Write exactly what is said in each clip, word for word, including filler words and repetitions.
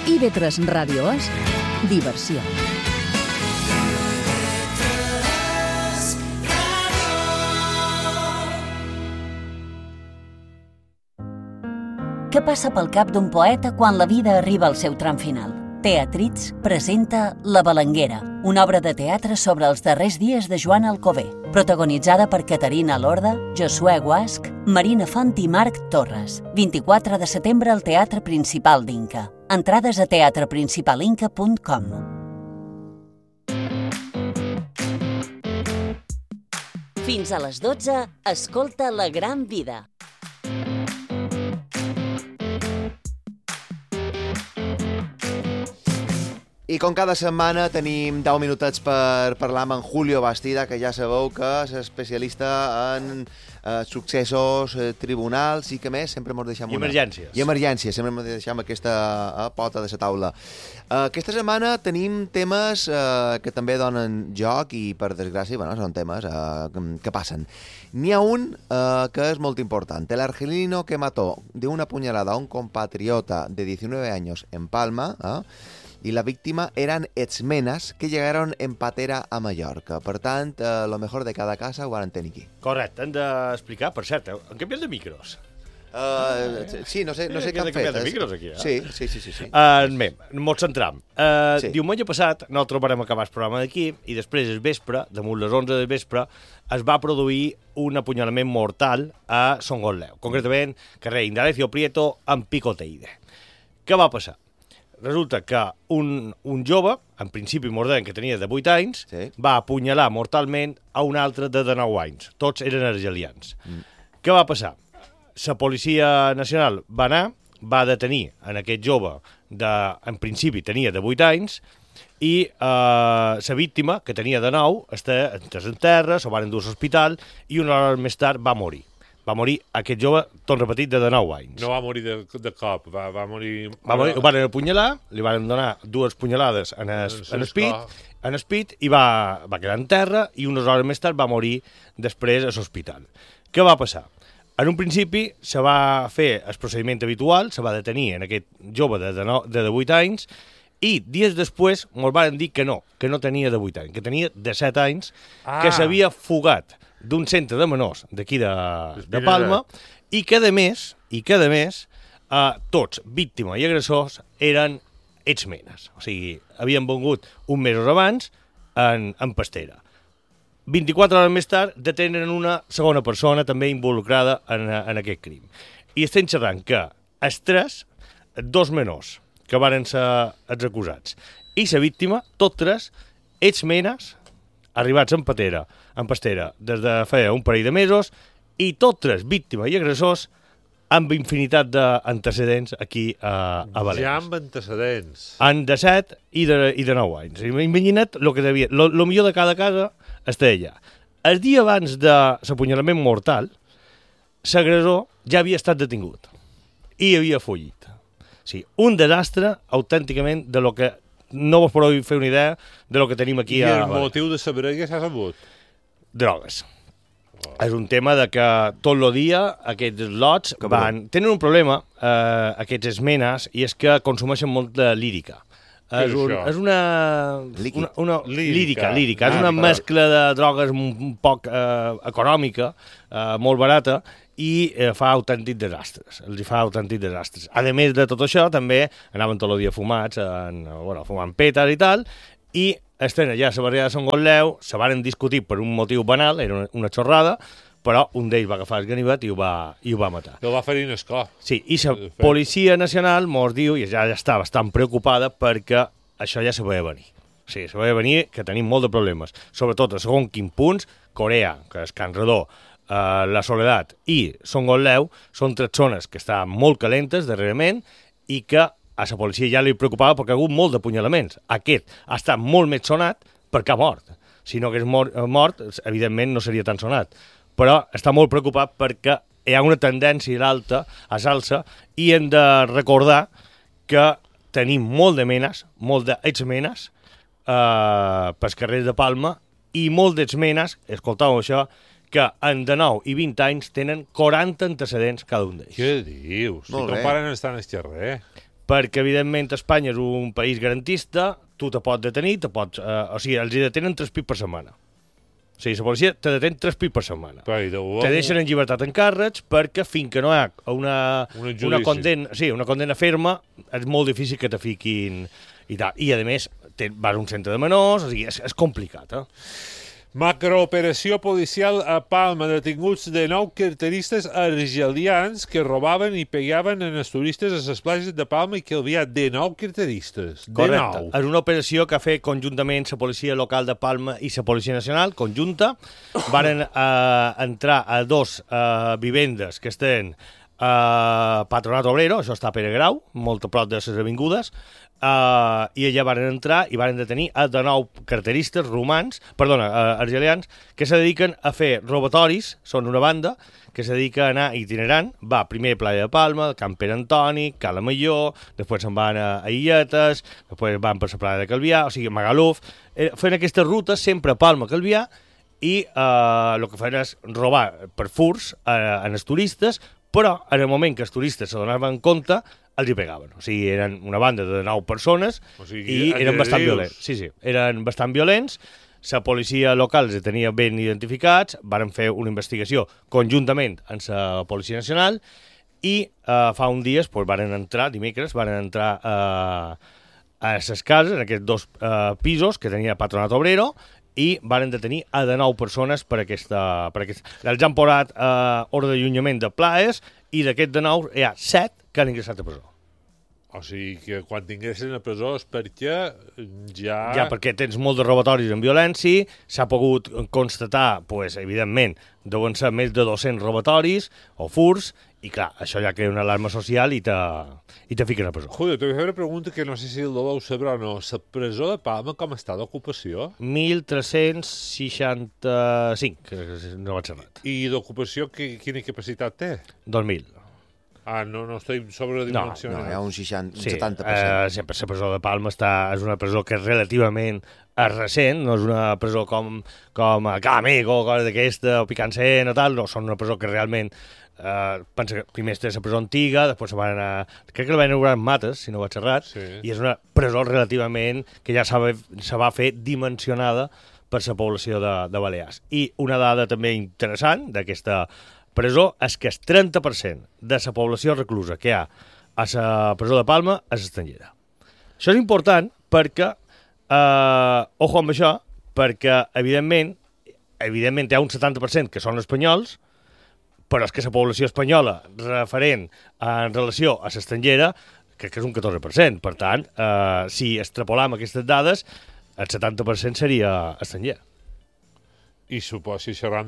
I V tres Ràdio és diversió. Què passa pel cap d'un poeta quan la vida arriba al seu tram final? Teatrits presenta La Balanguera, una obra de teatre sobre els darrers dies de Joan Alcover, protagonitzada per Caterina Lorda, Josué Guasch, Marina Font i Marc Torres. vint-i-quatre de setembre al Teatre Principal d'Inca. Entrades a teatre principal inca punt com. Fins a les dotze, escolta La Gran Vida. I com cada setmana tenim deu minutets per parlar amb en Julio Bastida, que ja sabeu que és especialista en eh, successos, eh, tribunals i que més, sempre ens deixem I una... emergències. I emergències, sempre ens deixem aquesta eh, pota de la taula. Eh, aquesta setmana tenim temes eh, que també donen joc i, per desgràcia, bueno, són temes eh, que, que passen. N'hi ha un eh, que és molt important. El argelino que mató de una puñalada a un compatriota de diecinueve años en Palma, eh, i la víctima eren exmenes que llegaron en patera a Mallorca. Per tant, eh, lo mejor de cada casa ho van tenir aquí. Correcte, hem d'explicar, per cert, han canviat de micros. Uh, sí, no sé, no sé Eh, què han que han canviat fet. de micros aquí, eh? Sí, sí, sí. sí, sí. Uh, bé, mos centram. Uh, Sí. Diumenge passat, nosaltres vam acabar el programa d'aquí i després, el vespre, damunt les onze del vespre, es va produir un apunyalament mortal a Son Gotleu. Concretament, carrer Indalecio Prieto, amb Picoteide. Què va passar? Resulta que un, un jove, en principi mordent, que tenia de vuit anys, Sí. va apunyalar mortalment a un altre de dinou anys. Tots eren argelians. Mm. Què va passar? La Policia Nacional va anar, va detenir en aquest jove, de, en principi tenia de vuit anys, i la eh, víctima, que tenia de nou, està en terra, se van endur a l'hospital i una hora més tard va morir. Va morir aquest jove, tot repetit, de dinou anys. No va morir de, de cop, va, va morir... Va morir, ho van apunyalar, li van donar dues punyalades en el, en el pit, en el pit i va, va quedar en terra i unes hores més tard va morir després a l'hospital. Què va passar? En un principi se va fer el procediment habitual, se va detenir en aquest jove de, de, no, de vuit anys i dies després ens van dir que no, que no tenia de vuit anys, que tenia de set anys, ah. que s'havia fugat d'un centre de menors d'aquí de, de Palma i que, a més, i que, a més eh, tots, víctima i agressors, eren exmenes. O sigui, havien vengut un mesos abans en, en pastera. vint-i-quatre hores més tard detenen una segona persona també involucrada en, en aquest crim. I estem xerrant que els tres, dos menors, que varen ser els acusats, i la víctima, tots tres, exmenes, arribats en patera, en pastera des de feia un parell de mesos, i tots tres, víctima i agressors, amb infinitat d'antecedents aquí a, a València. Ja amb antecedents. En de set i de, i de nou anys. Imagina't el que devia... Lo, lo millor de cada casa està allà. El dia abans de l'apunyalament mortal, l'agressor ja havia estat detingut i havia fugit. O sigui, un desastre autènticament de lo que no vos podeu fer una idea de lo que tenim aquí I a... el motiu de saber què s'ha sabut? Drogues. Oh. És un tema de que tot el dia aquests lots van... Tenen un problema, eh, aquests esmenes, i és que consumeixen molt de lírica. És, un, és una, una, una lírica, lírica, lírica. Ah, és una mescla de drogues un, un poc eh, econòmica, eh, molt barata, i eh, fa autèntics desastres, els fa autèntics desastres. A més de tot això, també anaven tot el dia fumats, en, bueno, fumant petes i tal, i estan allà a la barriada de Sant Gotleu, se van discutir per un motiu banal, era una, una xorrada, però un d'ells va agafar el ganivet i ho va, i ho va matar. Que el va ferir en el cor. Sí, i la Policia Nacional mos diu, i ja, ja està bastant preocupada, perquè això ja se veia venir. O sigui, se veia venir que tenim molt de problemes. Sobretot, a segon quin punts, Corea, que és Can Redó, Uh, la Soledat i Son Gotleu són tres zones que estan molt calentes darrerament i que a la policia ja li preocupava perquè ha hagut molt d'apunyalaments. Aquest ha estat molt més sonat perquè ha mort. Si no hagués mort, mort, evidentment no seria tan sonat. Però està molt preocupat perquè hi ha una tendència a l'alta, a salsa, i hem de recordar que tenim molt de menes, molt d'exmenes uh, pels carrers de Palma i molt d'exmenes, escoltàveu això, que en de nou i vint anys tenen quaranta antecedents cada un d'ells. Què dius? Si ton pare no està en el xerrer. perquè, evidentment, Espanya és un país garantista, tu te pots detenir, te pots, eh, o sigui, els hi detenen tres pits per setmana. O sigui, la policia te detén tres pits per setmana. Pai, de Te deixen en llibertat en càrrecs perquè fins que no hi ha una, una, condemna, sí, una condemna ferma és molt difícil que te fiquin i tal. I, a més, te, vas a un centre de menors, o sigui, és, és complicat, eh? Macrooperació policial a Palma. Detinguts de nou carteristes argelians que robaven i pegaven en els turistes a les platges de Palma i que havia de nou carteristes. De Correcte. nou. És una operació que ha fet conjuntament la policia local de Palma i la policia nacional, conjunta. Varen eh, entrar a dos eh, vivendes que estan a Patronat Obrero, això està a Pere Grau, molt a prop de les avingudes, Uh, i allà van entrar i van detenir a de nou carteristes romans, perdona, uh, argelians, que se dediquen a fer robatoris, són una banda que se dedica a anar itinerant, va primer a Playa de Palma, Camp Pere Antoni, Cala Major, després se'n van a, a Illetes, després van per la Playa de Calvià, o sigui, Magaluf, eh, fent aquestes rutes sempre a Palma, Calvià, i uh, el que fan és robar per furs uh, en els turistes, però en el moment que els turistes se donaven compte, els hi pegaven. O sigui, eren una banda de nou persones o sigui, i eren bastant violents. Sí, sí, eren bastant violents. La policia local els tenia ben identificats, varen fer una investigació conjuntament amb la Policia Nacional i uh, fa un dies pues, varen entrar, dimecres, varen entrar uh, a les cases, en aquests dos uh, pisos que tenia Patronat Obrero, i varen detenir a de nou persones per aquesta... Per aquesta. Els han posat uh, ordre d'allunyament de plaes i d'aquests de nou hi ha set que han ingressat a presó. O sigui, que quan t'ingressen a presó és perquè ja... Ja, perquè tens molt de robatoris en violència, s'ha pogut constatar, pues, evidentment, deuen ser més de dos-cents robatoris o furs, i clar, això ja crea una alarma social i te, i te fiquen a presó. Joder, t'ho vull fer una pregunta que no sé si el Dolou sabrà o no. La presó de Palma com està d'ocupació? mil tres-cents seixanta-cinc, no vaig errat. I d'ocupació quina capacitat té? dos mil. Ah, no, no estic sobredimensionat. No, no, hi ha un seixanta, un sí, setanta per cent. Eh, sempre la presó de Palma està, és una presó que és relativament recent, no és una presó com, com a Camego, o cosa d'aquesta, o Picancent o tal, no, són una presó que realment eh, pensa que primer és la presó antiga, després se van anar... Crec que la van inaugurar en Mates, si no vaig errat, sí. I és una presó relativament que ja se va, se va fer dimensionada per la població de, de Balears. I una dada també interessant d'aquesta presó és que el trenta per cent de la població reclusa que hi ha a la presó de Palma és estrangera. Això és important perquè, eh, ojo amb això, perquè, evidentment, evidentment hi ha un setanta per cent que són espanyols, però és que la població espanyola referent en relació a l'estrangera crec que és un catorze per cent. Per tant, eh, si extrapolam aquestes dades, el setanta per cent seria estranger. I suposo que xerrant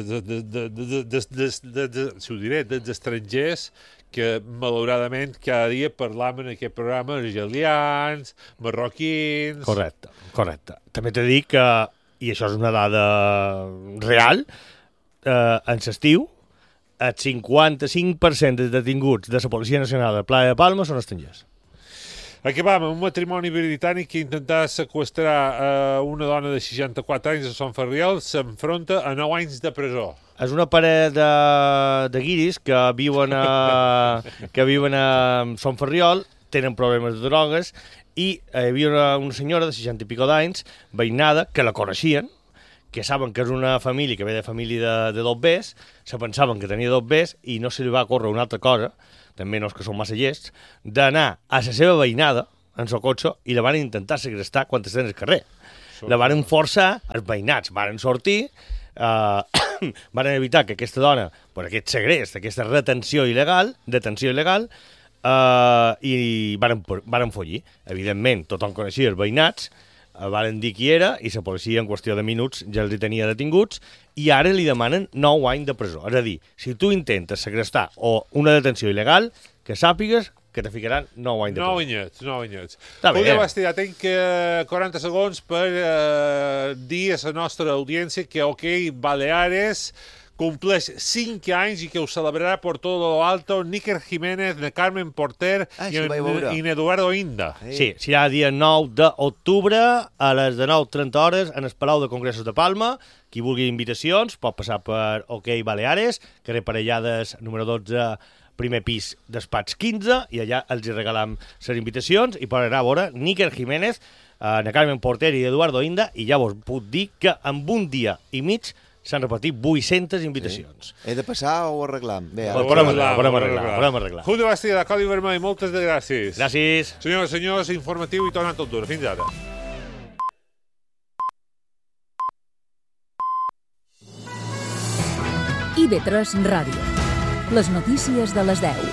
si ho diré, dels estrangers que malauradament cada dia parlam en aquest programa argelians, marroquins... Correcte, correcte. També t'he dit que, i això és una dada real, eh, en l'estiu el cinquanta-cinc per cent dels detinguts de la Policia Nacional de Playa de Palma són estrangers. Aquí vam, un matrimoni britànic que intentava seqüestrar uh, una dona de seixanta-quatre anys a Sant Ferriol s'enfronta a nou anys de presó. És una parella de, de guiris que viuen a, que viuen a Sant Ferriol, tenen problemes de drogues, i hi havia una, una senyora de seixanta i pico d'anys, veïnada, que la coneixien, que saben que és una família que ve de família de, de dobbers, se pensaven que tenia dobbers i no se li va córrer una altra cosa, també no és que són massa llests, d'anar a la seva veïnada, en el cotxe, i la van intentar segrestar quan estan al carrer. La van forçar, els veïnats van sortir, eh, van evitar que aquesta dona, per aquest segrest, aquesta retenció il·legal, detenció il·legal, eh, i van, van follir. Evidentment, tothom coneixia els veïnats, varen dir qui era i la policia en qüestió de minuts ja els tenia detinguts i ara li demanen nou anys de presó. És a dir, si tu intentes segrestar o una detenció il·legal, que sàpigues que te ficaran nou anys de presó. Nou anyets, nou anyets. Està bé, Julio eh? Bastida, tenc eh, quaranta segons per eh, dir a la nostra audiència que OK Baleares compleix cinc anys i que ho celebrarà per tot lo alto Níker Jiménez, de Carmen Porter ah, i, sí, en, i Eduardo Inda. Sí, serà dia nou d'octubre a les de nou trenta hores en el Palau de Congressos de Palma. Qui vulgui invitacions pot passar per OK Baleares, carrer Parellades número dotze, primer pis despatx quinze, i allà els hi regalam les invitacions, i per anar a veure Níker Jiménez, en Carmen Porter i Eduardo Inda, i ja vos puc dir que en un dia i mig s'han repartit vuit-centes invitacions. Sí. He de passar o ho arreglam? Bé, Ho podem arreglar, ho podem arreglar, ho podem arreglar. Julio Bastida, de Codi Vermell, moltes gràcies. Gràcies. Senyors i senyors, informatiu i tornant tot dur. Fins ara. I V tres Ràdio. Les notícies de les deu.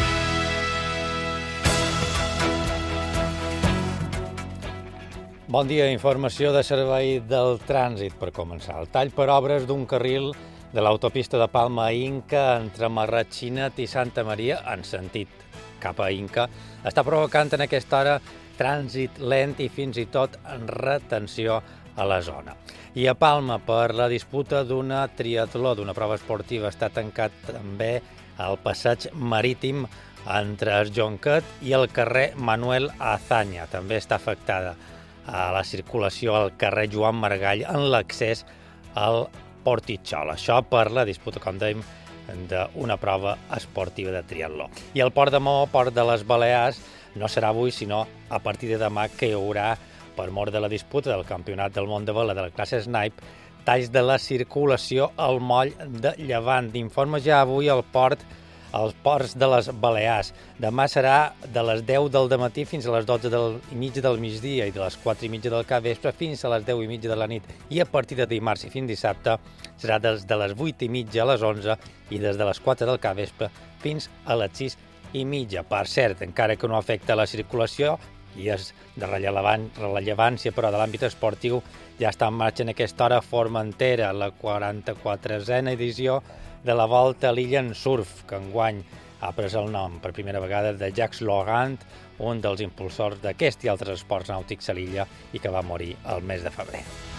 Bon dia, informació de servei del trànsit per començar. El tall per obres d'un carril de l'autopista de Palma a Inca entre Marratxinat i Santa Maria, en sentit cap a Inca, està provocant en aquesta hora trànsit lent i fins i tot en retenció a la zona. I a Palma, per la disputa d'una triatló, d'una prova esportiva, està tancat també el passeig marítim entre el Jonquet i el carrer Manuel Azaña. També està afectada a la circulació al carrer Joan Margall en l'accés al Portitxol. Això per la disputa, com dèiem, d'una prova esportiva de triatló. I el Port de Maó, Port de les Balears, no serà avui, sinó a partir de demà, que hi haurà, per mort de la disputa del Campionat del Món de Vela de la classe Snipe, talls de la circulació al moll de Llevant. Informa ja avui el port als ports de les Balears. Demà serà de les deu del dematí fins a les dotze i mitja del migdia i de les quatre i mitja del capvespre fins a les deu i mitja de la nit. I a partir de dimarts i fins dissabte serà des de les vuit i mitja a les onze i des de les quatre del capvespre fins a les sis i mitja. Per cert, encara que no afecta la circulació i és de rellevància, però de l'àmbit esportiu, ja està en marxa en aquesta hora a Formentera, la quaranta-quatrena edició de la Volta a l'Illa en surf, que enguany ha pres el nom per primera vegada de Jacques Logant, un dels impulsors d'aquest i altres esports nàutics a l'illa i que va morir el mes de febrer.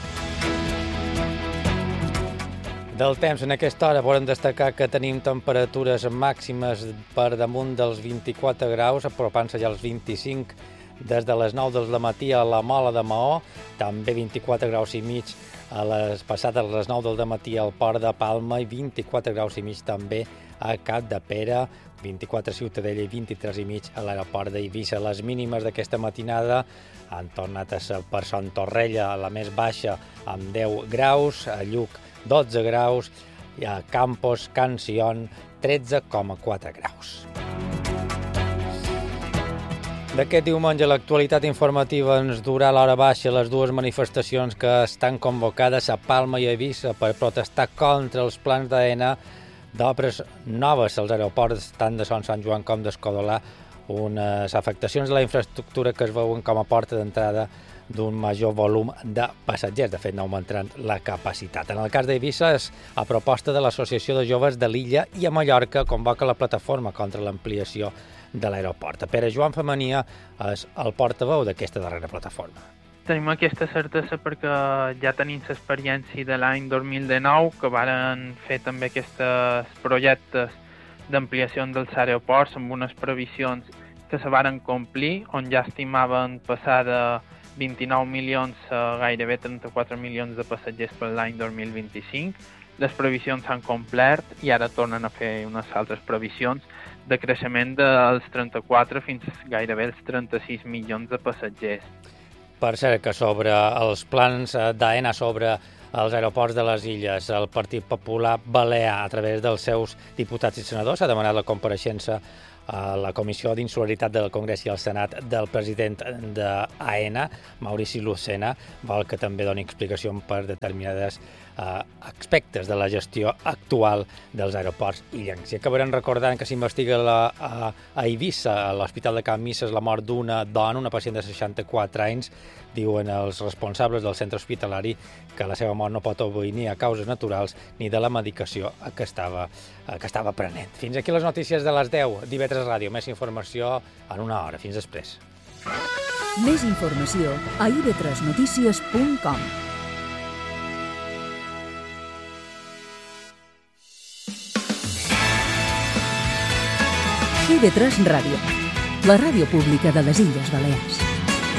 Del temps, en aquesta hora volem destacar que tenim temperatures màximes per damunt dels vint-i-quatre graus, apropant-se ja als vint-i-cinc des de les nou del matí a la Mola de Maó, també vint-i-quatre graus i mig a les passades les nou del matí al Port de Palma i vint-i-quatre graus i mig també a Cap de Pere, vint-i-quatre a Ciutadella i vint-i-tres i mig a l'aeroport d'Eivissa. Les mínimes d'aquesta matinada han tornat a ser per Son Torrella, la més baixa, amb deu graus, a Lluc dotze graus i a Campos, Can Sion, tretze coma quatre graus. D'aquest diumenge, l'actualitat informativa ens durà a l'hora baixa les dues manifestacions que estan convocades a Palma i a Eivissa per protestar contra els plans d'Aena d'obres noves als aeroports tant de Son Sant Joan com d'Escodolà, unes afectacions de la infraestructura que es veuen com a porta d'entrada d'un major volum de passatgers. De fet, no augmentaran la capacitat. En el cas d'Eivissa, és a proposta de l'Associació de Joves de l'Illa i a Mallorca convoca la plataforma contra l'ampliació de l'aeroport. Pere Joan Femenia és el portaveu d'aquesta darrera plataforma. Tenim aquesta certesa perquè ja tenim l'experiència de l'any dos mil dinou, que varen fer també aquests projectes d'ampliació dels aeroports amb unes previsions que se varen complir, on ja estimaven passar de vint-i-nou milions a gairebé trenta-quatre milions de passatgers per l'any dos mil vint-i-cinc. Les previsions s'han complert i ara tornen a fer unes altres previsions de creixement dels trenta-quatre fins gairebé els trenta-sis milions de passatgers. Per cert, que sobre els plans d'Aena sobre els aeroports de les illes, el Partit Popular Balear, a través dels seus diputats i senadors, ha demanat la compareixença a la Comissió d'Insularitat del Congrés i al Senat del president d'Aena, Maurici Lucena, vol que també doni explicació per determinades eh, aspectes de la gestió actual dels aeroports illencs. I acabarem recordant que s'investiga la, a, a Eivissa, a l'Hospital de Can Misses, la mort d'una dona, una pacient de seixanta-quatre anys. Diuen els responsables del centre hospitalari que la seva mort no pot obeir ni a causes naturals ni de la medicació que estava, que estava prenent. Fins aquí les notícies de les deu d'I V tres Ràdio. Més informació en una hora. Fins després. Més informació a i ve tres notícies punt com. I V tres Ràdio, la ràdio pública de les Illes Balears.